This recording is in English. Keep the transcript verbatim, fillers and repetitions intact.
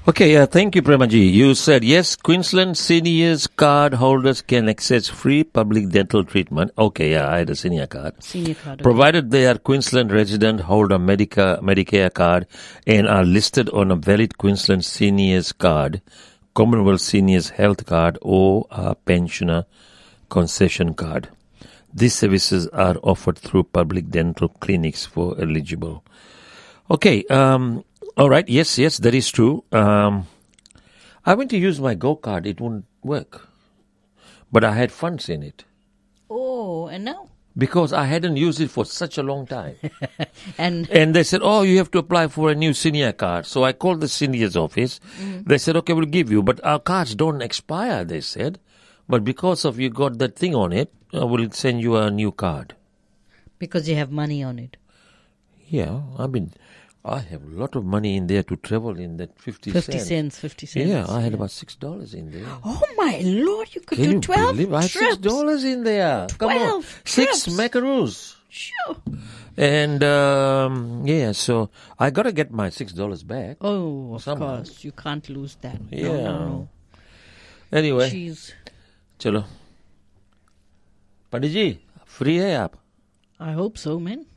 Okay, uh, thank you, Premaji. You said, yes, Queensland seniors card holders can access free public dental treatment. Okay, yeah, I had a senior card. Senior card. Okay. Provided they are Queensland resident, hold a Medica, Medicare card, and are listed on a valid Queensland seniors card, Commonwealth seniors health card, or a pensioner concession card. These services are offered through public dental clinics for eligible. Okay, um... all right. Yes, yes, that is true. Um, I went to use my Go card. It wouldn't work. But I had funds in it. Oh, and now? Because I hadn't used it for such a long time. and and they said, oh, you have to apply for a new senior card. So I called the senior's office. Mm. They said, okay, we'll give you. But our cards don't expire, they said. But because of you got that thing on it, uh, we'll send you a new card. Because you have money on it. Yeah, I mean... I have a lot of money in there to travel in that fifty, fifty cents. cents, fifty cents. Yeah, I had yeah. about six dollars in there. Oh my Lord, you could Can do you twelve believe? I had trips. six dollars in there. Come on, trips. six macaroons. Sure. And um, yeah, so I gotta get my six dollars back. Oh, of somehow. course, you can't lose that. Yeah. No, no, no. Anyway, Jeez. चलो, पंडित जी, free है आप? I hope so, man.